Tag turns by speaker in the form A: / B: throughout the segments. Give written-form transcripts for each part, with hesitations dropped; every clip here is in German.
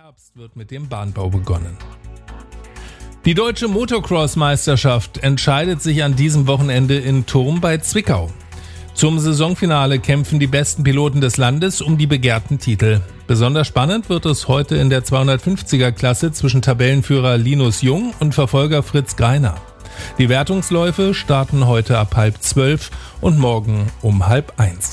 A: Herbst wird mit dem Bahnbau begonnen. Die deutsche Motocross-Meisterschaft entscheidet sich an diesem Wochenende in Thurn bei Zwickau. Zum Saisonfinale kämpfen die besten Piloten des Landes um die begehrten Titel. Besonders spannend wird es heute in der 250er-Klasse zwischen Tabellenführer Linus Jung und Verfolger Fritz Greiner. Die Wertungsläufe starten heute ab 11:30 und morgen um 12:30.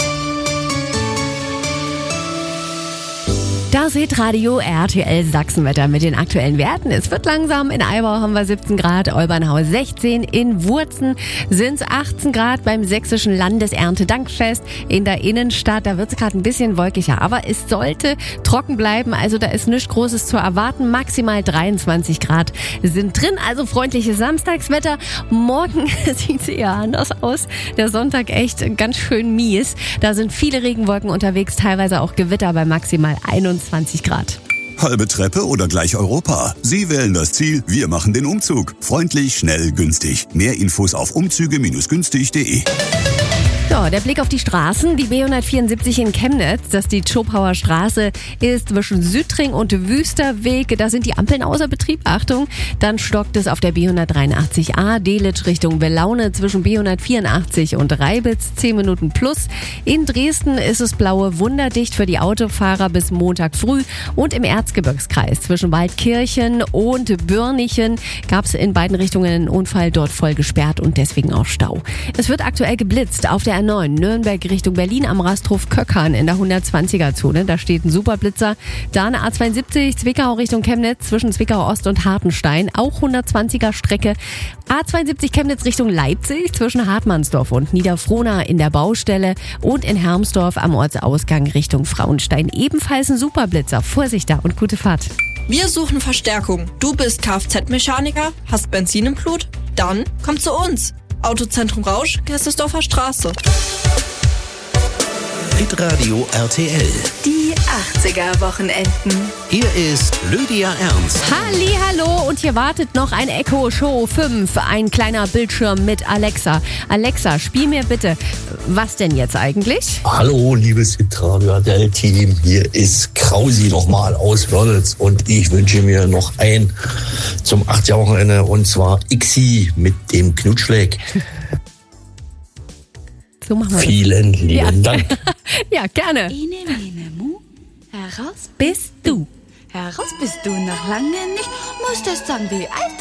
B: Das Hitradio RTL Sachsenwetter mit den aktuellen Werten. Es wird langsam. In Eibau haben wir 17 Grad, Olbernhau 16, in Wurzen sind es 18 Grad beim sächsischen Landeserntedankfest. In der Innenstadt, da wird es gerade ein bisschen wolkiger, aber es sollte trocken bleiben. Also da ist nichts Großes zu erwarten. Maximal 23 Grad sind drin, also freundliches Samstagswetter. Morgen sieht es eher anders aus. Der Sonntag echt ganz schön mies. Da sind viele Regenwolken unterwegs, teilweise auch Gewitter bei maximal 21 Grad.
C: Halbe Treppe oder gleich Europa? Sie wählen das Ziel, wir machen den Umzug. Freundlich, schnell, günstig. Mehr Infos auf umzüge-günstig.de.
B: So, der Blick auf die Straßen. Die B174 in Chemnitz, das ist die Schopauer Straße, ist zwischen Südring und Wüsterweg. Da sind die Ampeln außer Betrieb. Achtung, dann stockt es auf der B183a Delitzsch Richtung Belaune zwischen B184 und Reibitz 10 Minuten plus. In Dresden ist es blaue wunderdicht für die Autofahrer bis Montag früh. Und im Erzgebirgskreis zwischen Waldkirchen und Börnichen gab es in beiden Richtungen einen Unfall, dort voll gesperrt und deswegen auch Stau. Es wird aktuell geblitzt auf der A9 Nürnberg Richtung Berlin am Rasthof Köckern in der 120er-Zone. Da steht ein Superblitzer. Dann A72 Zwickau Richtung Chemnitz zwischen Zwickau Ost und Hartenstein. Auch 120er Strecke. A72 Chemnitz Richtung Leipzig zwischen Hartmannsdorf und Niederfrohna in der Baustelle. Und in Hermsdorf am Ortsausgang Richtung Frauenstein. Ebenfalls ein Superblitzer. Vorsicht da und gute Fahrt.
D: Wir suchen Verstärkung. Du bist Kfz-Mechaniker, hast Benzin im Blut? Dann komm zu uns. Autozentrum Rausch, Gerstesdorfer Straße.
E: Hitradio RTL.
F: Die 80er-Wochenenden.
E: Hier ist Lydia Ernst.
B: Hallihallo, und hier wartet noch ein Echo Show 5, ein kleiner Bildschirm mit Alexa. Alexa, spiel mir bitte, was denn jetzt eigentlich?
G: Hallo, liebes Hitradio RTL-Team, hier ist Krausi nochmal aus Wörlitz und ich wünsche mir noch ein zum 80er-Wochenende und zwar Ixi mit dem Knutschleck.
B: So machen wir
G: Vielen lieben Dank.
B: Ja, gerne.
F: Ene, mene, mu. Heraus
B: Bist du.
F: bist du noch lange nicht, musstest sagen, wie alt